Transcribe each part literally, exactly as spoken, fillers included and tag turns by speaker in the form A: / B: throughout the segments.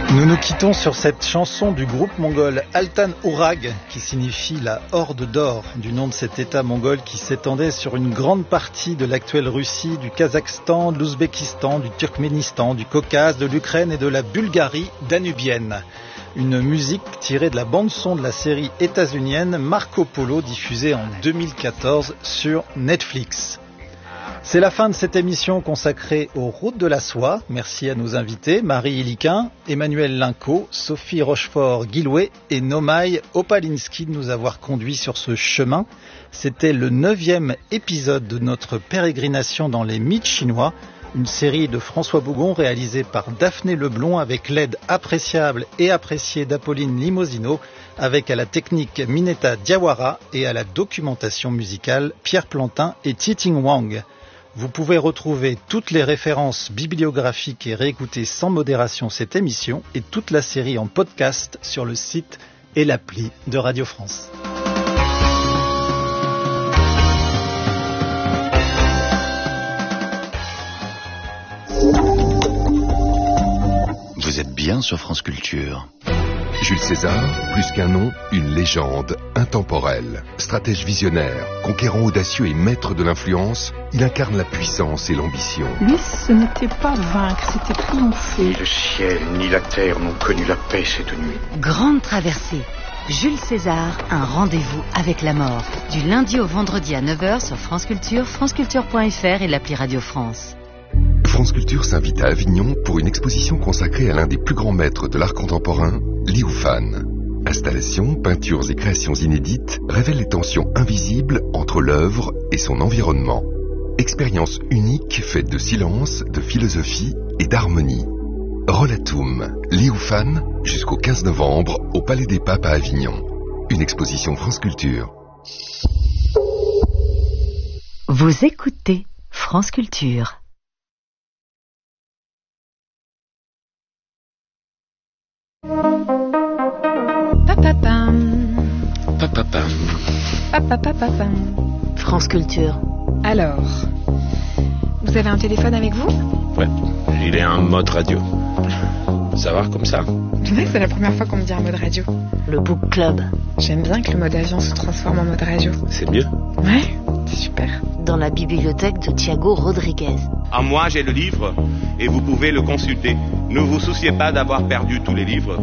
A: Nous nous quittons sur cette chanson du groupe mongol Altan Ourag, qui signifie la Horde d'or, du nom de cet état mongol qui s'étendait sur une grande partie de l'actuelle Russie, du Kazakhstan, de l'Ouzbékistan, du Turkménistan, du Caucase, de l'Ukraine et de la Bulgarie danubienne. Une musique tirée de la bande-son de la série états-unienne Marco Polo, diffusée en deux mille quatorze sur Netflix. C'est la fin de cette émission consacrée aux routes de la soie. Merci à nos invités, Marie Iliquin, Emmanuel Linco, Sophie Rochefort-Guillouet et Nomai Opalinski de nous avoir conduits sur ce chemin. C'était le neuvième épisode de notre pérégrination dans les mythes chinois, une série de François Bougon réalisée par Daphné Leblond avec l'aide appréciable et appréciée d'Apolline Limosino, avec à la technique Mineta Diawara et à la documentation musicale Pierre Plantin et Tieting Wang. Vous pouvez retrouver toutes les références bibliographiques et réécouter sans modération cette émission et toute la série en podcast sur le site et l'appli de Radio France.
B: Vous êtes bien sur France Culture.
C: Jules César, plus qu'un nom, une légende, intemporelle. Stratège visionnaire, conquérant audacieux et maître de l'influence, il incarne la puissance et l'ambition.
D: Lui, ce n'était pas vaincre, c'était triompher.
E: Ni le ciel, ni la terre n'ont connu la paix cette nuit.
F: Grande traversée. Jules César, un rendez-vous avec la mort. Du lundi au vendredi à neuf heures sur France Culture, franceculture point f r et l'appli Radio France.
C: France Culture s'invite à Avignon pour une exposition consacrée à l'un des plus grands maîtres de l'art contemporain, Liu Fan. Installations, peintures et créations inédites révèlent les tensions invisibles entre l'œuvre et son environnement. Expérience unique faite de silence, de philosophie et d'harmonie. Rollatum, Liu Fan, jusqu'au quinze novembre au Palais des Papes à Avignon. Une exposition France Culture.
F: Vous écoutez France Culture.
D: Papapam.
E: Papapam.
D: Papapapapam.
F: France Culture.
D: Alors, vous avez un téléphone avec vous?
E: Ouais, il est en mode radio. Savoir comme ça.
D: Ouais, c'est la première fois qu'on me dit un mode radio.
F: Le Book Club.
D: J'aime bien que le mode avion se transforme en mode radio.
E: C'est mieux.
D: Ouais, c'est super.
F: Dans la bibliothèque de Thiago Rodriguez.
G: À moi, j'ai le livre et vous pouvez le consulter. Ne vous souciez pas d'avoir perdu tous les livres.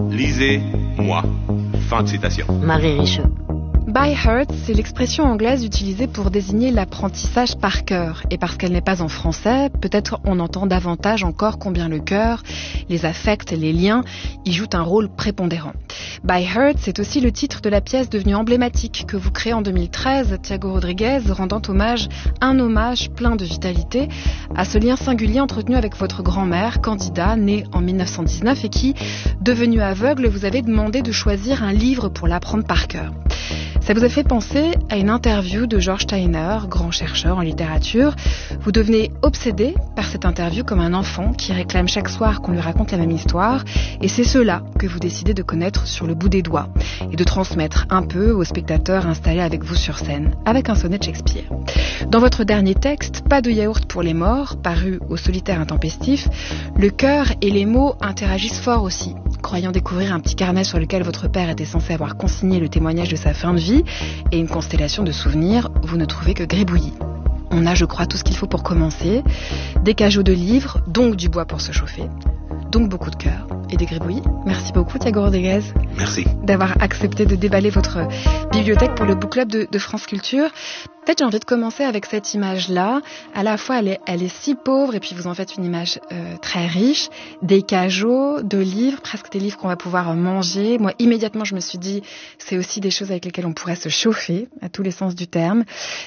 G: Lisez-moi. Fin de citation.
F: Marie Richeux.
D: By heart, c'est l'expression anglaise utilisée pour désigner l'apprentissage par cœur. Et parce qu'elle n'est pas en français, peut-être on entend davantage encore combien le cœur, les affects, les liens y jouent un rôle prépondérant. By heart, c'est aussi le titre de la pièce devenue emblématique que vous créez en deux mille treize, Thiago Rodriguez, rendant hommage, un hommage plein de vitalité, à ce lien singulier entretenu avec votre grand-mère, Candida, née en mille neuf cent dix-neuf et qui, devenue aveugle, vous avez demandé de choisir un livre pour l'apprendre par cœur. Ça vous a fait penser à une interview de George Steiner, grand chercheur en littérature. Vous devenez obsédé par cette interview comme un enfant qui réclame chaque soir qu'on lui raconte la même histoire. Et c'est cela que vous décidez de connaître sur le bout des doigts et de transmettre un peu aux spectateurs installés avec vous sur scène, avec un sonnet de Shakespeare. Dans votre dernier texte, Pas de yaourt pour les morts, paru au Solitaire intempestif, le cœur et les mots interagissent fort aussi. Croyant découvrir un petit carnet sur lequel votre père était censé avoir consigné le témoignage de sa fin de vie et une constellation de souvenirs, vous ne trouvez que gribouillis. On a, je crois, tout ce qu'il faut pour commencer. Des cajots de livres, donc du bois pour se chauffer. Donc beaucoup de cœur et des gribouillis. Merci beaucoup Thiago Rodriguez.
G: Merci.
D: D'avoir accepté de déballer votre bibliothèque pour le Book Club de, de France Culture. Peut-être j'ai envie de commencer avec cette image-là. À la fois, elle est, elle est si pauvre et puis vous en faites une image euh, très riche. Des cajots, de livres, presque des livres qu'on va pouvoir manger. Moi, immédiatement, je me suis dit, c'est aussi des choses avec lesquelles on pourrait se chauffer, à tous les sens du terme.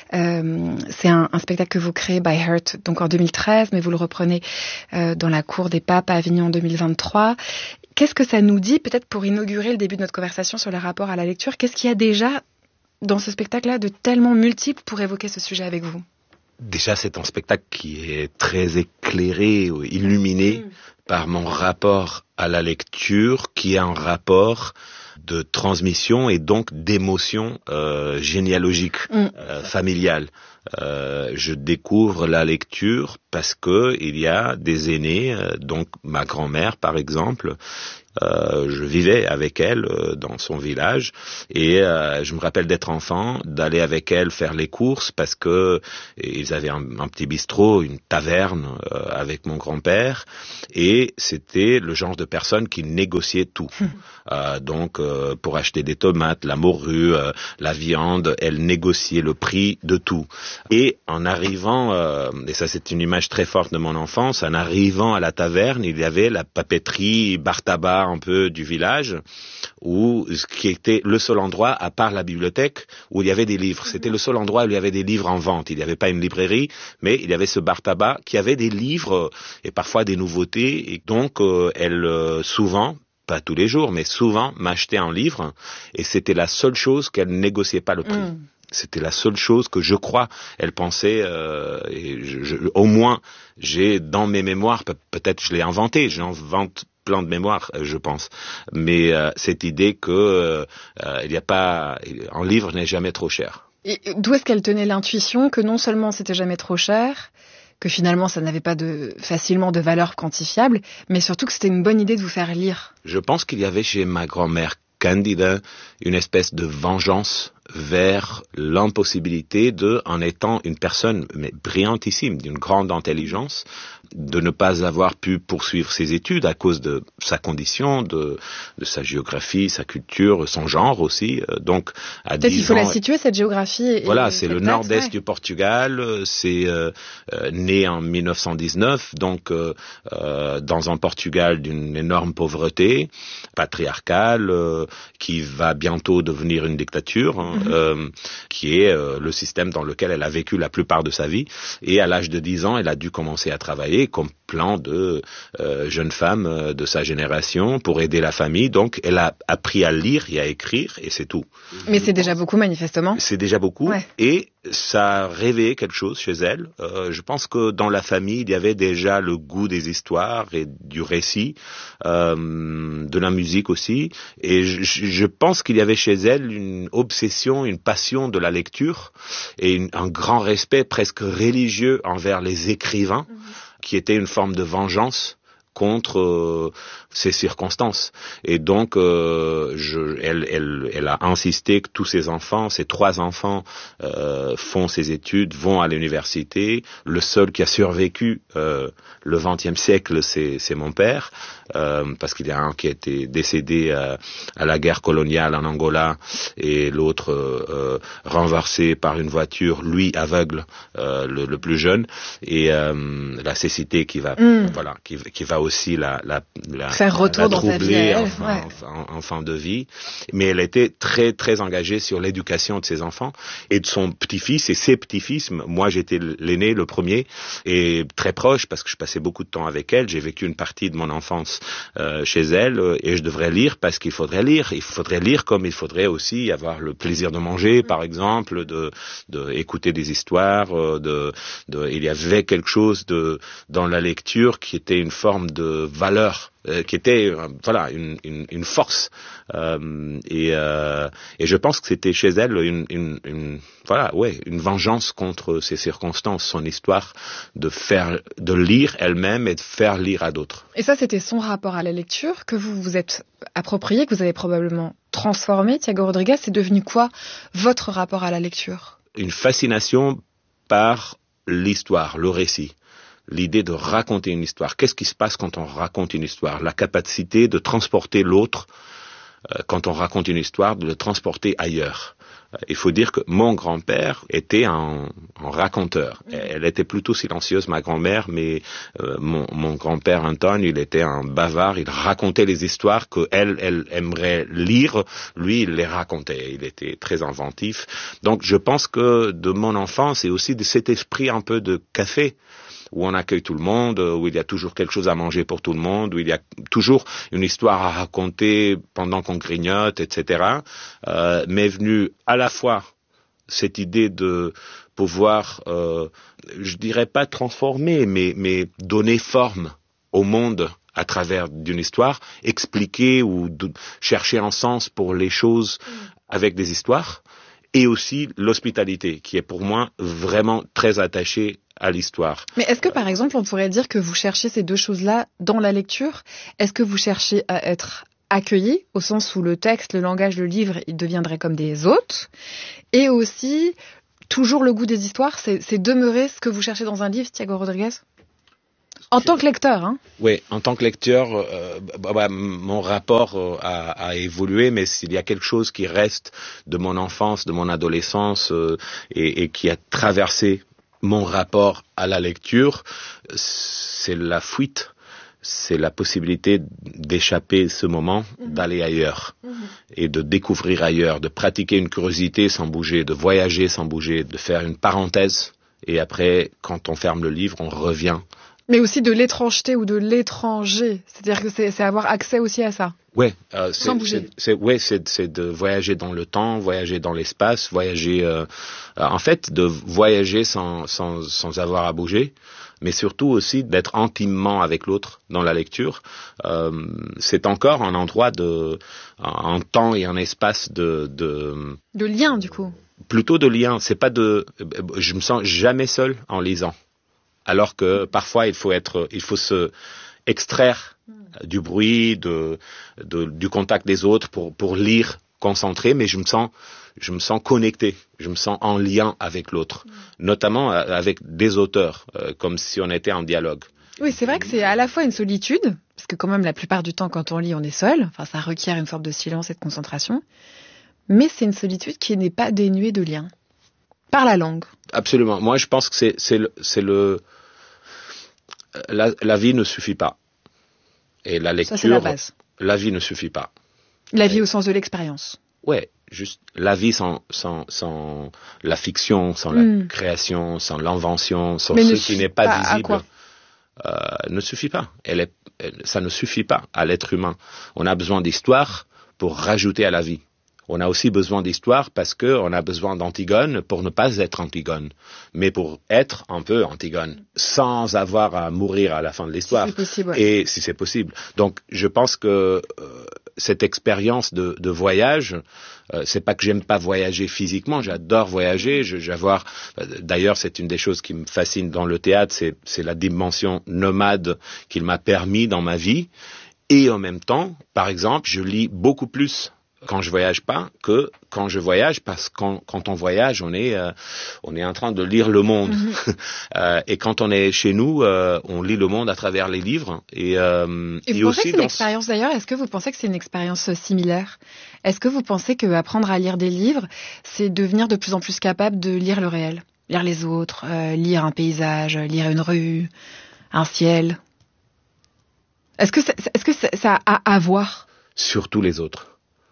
D: Euh, c'est un, un spectacle que vous créez, By Heart, donc en deux mille treize, mais vous le reprenez euh, dans la Cour des Papes à Avignon en deux mille vingt-trois. Qu'est-ce que ça nous dit, peut-être pour inaugurer le début de notre conversation sur le rapport à la lecture? Qu'est-ce qu'il y a déjà dans ce spectacle-là de tellement multiple pour évoquer ce sujet avec vous?
E: Déjà, c'est un spectacle qui est très éclairé, illuminé mmh. par mon rapport à la lecture, qui est un rapport de transmission et donc d'émotion euh, généalogique, mmh. euh, familiale. Euh, je découvre la lecture parce que il y a des aînés, euh, donc ma grand-mère par exemple. Euh, je vivais avec elle euh, dans son village et euh, je me rappelle d'être enfant, d'aller avec elle faire les courses parce que ils avaient un, un petit bistrot, une taverne euh, avec mon grand-père et c'était le genre de personne qui négociait tout. euh, donc euh, pour acheter des tomates, la morue, euh, la viande, elle négociait le prix de tout. Et en arrivant, euh, et ça c'est une image très forte de mon enfance, en arrivant à la taverne, il y avait la papeterie, bar tabac un peu du village, où qui était le seul endroit, à part la bibliothèque, où il y avait des livres. C'était le seul endroit où il y avait des livres en vente. Il n'y avait pas une librairie, mais il y avait ce bar tabac qui avait des livres et parfois des nouveautés. Et donc, euh, elle euh, souvent, pas tous les jours, mais souvent m'achetait un livre, et c'était la seule chose qu'elle ne négociait pas le prix. Mm. C'était la seule chose que je crois elle pensait, euh, et je, je, au moins j'ai dans mes mémoires, pe- peut-être je l'ai inventé, j'invente plein de mémoires, je pense, mais euh, cette idée que euh, euh, il n'y a pas, un livre n'est jamais trop cher.
D: Et d'où est-ce qu'elle tenait l'intuition que non seulement c'était jamais trop cher, que finalement ça n'avait pas de facilement de valeur quantifiable, mais surtout que c'était une bonne idée de vous faire lire?
E: Je pense qu'il y avait chez ma grand-mère Candida une espèce de vengeance vers l'impossibilité de, en étant une personne mais brillantissime, d'une grande intelligence, de ne pas avoir pu poursuivre ses études à cause de sa condition, de, de sa géographie, sa culture, son genre aussi. Donc, à
D: Peut-être
E: dix
D: qu'il faut
E: ans,
D: la situer, cette géographie. Et
E: voilà, c'est le
D: date,
E: nord-est
D: ouais.
E: du Portugal, c'est euh, euh, né en mille neuf cent dix-neuf, donc euh, euh, dans un Portugal d'une énorme pauvreté, patriarcale, euh, qui va bientôt devenir une dictature, hein, mm-hmm. euh, qui est euh, le système dans lequel elle a vécu la plupart de sa vie. Et à l'âge de dix ans, elle a dû commencer à travailler comme plein de euh, jeunes femmes euh, de sa génération pour aider la famille. Donc, elle a appris à lire et à écrire, et c'est tout.
D: Mais c'est déjà beaucoup, manifestement.
E: C'est déjà beaucoup,
D: ouais.
E: Et ça a réveillé quelque chose chez elle. Euh, je pense que dans la famille, il y avait déjà le goût des histoires et du récit, euh, de la musique aussi. Et je, je pense qu'il y avait chez elle une obsession, une passion de la lecture et une, un grand respect presque religieux envers les écrivains, mmh. qui était une forme de vengeance contre euh, ces circonstances. Et donc, euh, je, elle, elle, elle a insisté que tous ses enfants, ses trois enfants, euh, font ses études, vont à l'université. Le seul qui a survécu euh, le vingtième siècle, c'est, c'est mon père, euh, parce qu'il y a un qui a été décédé euh, à la guerre coloniale en Angola et l'autre euh, renversé par une voiture, lui aveugle, euh, le, le plus jeune, et euh, la cécité qui va, mmh. voilà, qui, qui va aussi la, la, la
D: faire retour
E: la
D: dans sa vie,
E: en,
D: ouais.
E: en, en, en fin de vie. Mais elle était très très engagée sur l'éducation de ses enfants et de son petit-fils et ses petits-fils. Moi, j'étais l'aîné, le premier, et très proche parce que je passais beaucoup de temps avec elle. J'ai vécu une partie de mon enfance euh, chez elle, et je devrais lire parce qu'il faudrait lire. Il faudrait lire comme il faudrait aussi avoir le plaisir de manger, par exemple, de, de écouter des histoires. De, de, il y avait quelque chose de dans la lecture qui était une forme de valeur, euh, qui était euh, voilà une, une, une force, euh, et, euh, et je pense que c'était chez elle une, une, une voilà ouais une vengeance contre ces circonstances, son histoire de faire de lire elle-même et de faire lire à d'autres.
D: Et ça, c'était son rapport à la lecture que vous vous êtes approprié, que vous avez probablement transformé. Thiago Rodrigues, c'est devenu quoi votre rapport à la lecture?
E: Une fascination par l'histoire, le récit. L'idée de raconter une histoire. Qu'est-ce qui se passe quand on raconte une histoire? La capacité de transporter l'autre, euh, quand on raconte une histoire, de le transporter ailleurs. Euh, il faut dire que mon grand-père était un, un raconteur. Elle était plutôt silencieuse, ma grand-mère, mais euh, mon, mon grand-père Antoine, il était un bavard. Il racontait les histoires que elle, elle aimerait lire. Lui, il les racontait. Il était très inventif. Donc, je pense que de mon enfance et aussi de cet esprit un peu de café, où on accueille tout le monde, où il y a toujours quelque chose à manger pour tout le monde, où il y a toujours une histoire à raconter pendant qu'on grignote, et cetera, euh, m'est venue à la fois cette idée de pouvoir, euh, je dirais pas transformer, mais, mais donner forme au monde à travers d'une histoire, expliquer ou de, chercher un sens pour les choses avec des histoires. et aussi l'hospitalité, qui est pour moi vraiment très attachée à l'histoire.
D: Mais est-ce que, par exemple, on pourrait dire que vous cherchez ces deux choses-là dans la lecture ? Est-ce que vous cherchez à être accueilli, au sens où le texte, le langage, le livre, il deviendrait comme des hôtes ? Et aussi, toujours le goût des histoires, c'est, c'est demeurer ce que vous cherchez dans un livre, Thiago Rodrigues ? En tant que lecteur, hein ?
E: Oui, en tant que lecteur, euh, bah, bah, mon rapport euh, a, a évolué, mais s'il y a quelque chose qui reste de mon enfance, de mon adolescence euh, et, et qui a traversé mon rapport à la lecture, c'est la fuite, c'est la possibilité d'échapper ce moment, mmh. d'aller ailleurs mmh. et de découvrir ailleurs, de pratiquer une curiosité sans bouger, de voyager sans bouger, de faire une parenthèse et après, quand on ferme le livre, on revient.
D: Mais aussi de l'étrangeté ou de l'étranger, c'est-à-dire que c'est, c'est avoir accès aussi à ça.
E: Ouais, euh, c'est,
D: sans bouger.
E: C'est, c'est, ouais, c'est, c'est de voyager dans le temps, voyager dans l'espace, voyager, euh, euh, en fait, de voyager sans, sans, sans avoir à bouger, mais surtout aussi d'être intimement avec l'autre dans la lecture. Euh, c'est encore un endroit de, un temps et un espace de, de.
D: De lien, du coup.
E: Plutôt de lien. C'est pas de, je me sens jamais seul en lisant. Alors que parfois il faut être, il faut se extraire du bruit, de, de, du contact des autres pour, pour lire concentré, mais je me sens, je me sens connecté, je me sens en lien avec l'autre, notamment avec des auteurs, euh, comme si on était en dialogue.
D: Oui, c'est vrai que c'est à la fois une solitude, parce que quand même la plupart du temps quand on lit, on est seul, enfin ça requiert une forme de silence et de concentration, mais c'est une solitude qui n'est pas dénuée de lien. Par la langue.
E: Absolument. Moi, je pense que c'est, c'est le, c'est le, la, la vie ne suffit pas. Et la lecture. Ça, c'est la base. La vie ne suffit pas.
D: La vie Et, au sens de l'expérience.
E: Ouais, juste la vie sans, sans, sans la fiction, sans mm. la création, sans l'invention, sans Mais ce qui n'est pas, pas visible, euh, ne suffit pas. Elle est, elle, ça ne suffit pas à l'être humain. On a besoin d'histoire pour rajouter à la vie. On a aussi besoin d'histoire parce que on a besoin d'Antigone pour ne pas être Antigone, mais pour être un peu Antigone, sans avoir à mourir à la fin de l'histoire.
D: Si c'est possible, ouais.
E: Et si c'est possible. Donc, je pense que euh, cette expérience de, de voyage, euh, c'est pas que j'aime pas voyager physiquement, j'adore voyager. Je, j'avoir, euh, d'ailleurs, c'est une des choses qui me fascine dans le théâtre, c'est, c'est la dimension nomade qu'il m'a permis dans ma vie. Et en même temps, par exemple, je lis beaucoup plus quand je voyage pas que quand je voyage, parce que quand, quand on voyage, on est euh, on est en train de lire le monde. Mm-hmm. euh, et quand on est chez nous, euh, on lit le monde à travers les livres. Et, euh,
D: et vous
E: et
D: pensez
E: aussi
D: que c'est
E: dans...
D: une expérience d'ailleurs, est-ce que vous pensez que c'est une expérience similaire ? Est-ce que vous pensez qu'apprendre à lire des livres, c'est devenir de plus en plus capable de lire le réel ? Lire les autres, euh, lire un paysage, lire une rue, un ciel ? Est-ce que, c'est, est-ce que c'est, ça a à voir ?
E: Surtout les autres.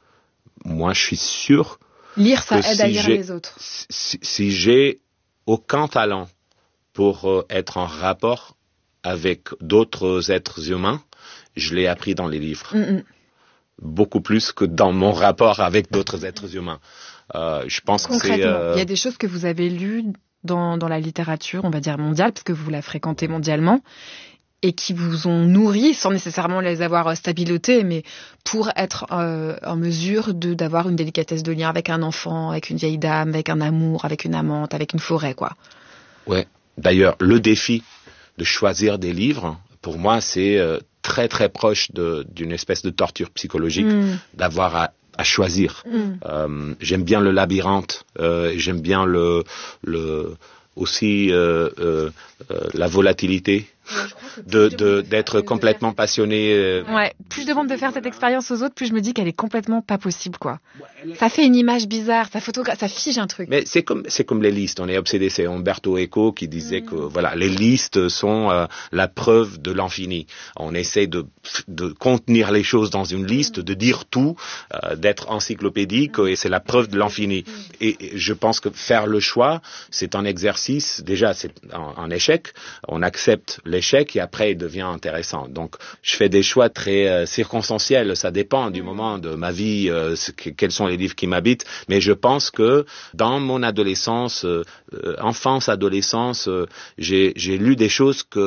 E: Moi, je suis sûr.
D: Lire, ça aide
E: si
D: à lire
E: j'ai,
D: les autres.
E: Si, si j'ai aucun talent pour euh, être en rapport avec d'autres êtres humains, je l'ai appris dans les livres. Mm-mm. Beaucoup plus que dans mon rapport avec d'autres êtres humains. Euh, je pense que c'est. Euh...
D: Il y a des choses que vous avez lues dans, dans la littérature, on va dire mondiale, parce que vous la fréquentez mondialement, et qui vous ont nourri, sans nécessairement les avoir stabilotées, mais pour être euh, en mesure de, d'avoir une délicatesse de lien avec un enfant, avec une vieille dame, avec un amour, avec une amante, avec une forêt, quoi.
E: Ouais. D'ailleurs, le défi de choisir des livres, pour moi, c'est euh, très très proche de, d'une espèce de torture psychologique, mmh. d'avoir à, à choisir. Mmh. Euh, j'aime bien le labyrinthe, euh, j'aime bien le, le aussi euh, euh, euh, la volatilité. Ouais, de, de, d'être complètement passionné. Euh...
D: Ouais, plus je demande de faire cette expérience aux autres, plus je me dis qu'elle est complètement pas possible, quoi. Ça fait une image bizarre, ça photogra- ça fige un truc.
E: Mais c'est comme, c'est comme les listes. On est obsédé. C'est Umberto Eco qui disait mmh. que, voilà, les listes sont euh, la preuve de l'infini. On essaie de, de contenir les choses dans une liste, mmh. de dire tout, euh, d'être encyclopédique, mmh. et c'est la preuve de l'infini. Mmh. Et, et je pense que faire le choix, c'est un exercice, déjà, c'est un, un échec. On accepte l'échec et après il devient intéressant. Donc je fais des choix très euh, circonstanciels, ça dépend du moment de ma vie, euh, ce, que, quels sont les livres qui m'habitent, mais je pense que dans mon adolescence, euh, enfance, adolescence, euh, j'ai, j'ai lu des choses que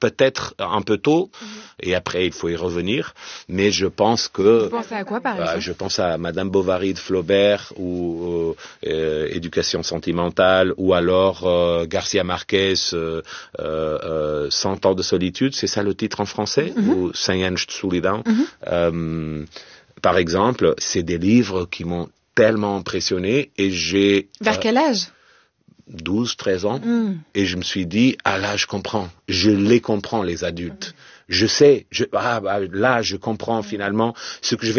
E: peut-être un peu tôt, mmh. et après il faut y revenir, mais je pense que...
D: Vous pensez à quoi par exemple?
E: euh, Je pense à Madame Bovary de Flaubert, ou euh, Éducation sentimentale, ou alors euh, Garcia Marquez, euh, euh, Cent ans de solitude, c'est ça le titre en français, mmh. ou Cem anos de solidão. Mmh. Euh, par exemple, c'est des livres qui m'ont tellement impressionné, et j'ai...
D: Vers euh, quel âge?
E: douze, treize ans,
D: mm.
E: et je me suis dit, ah là, je comprends, je les comprends, les adultes. Je sais, je, ah, bah, là, je comprends finalement ce que je vais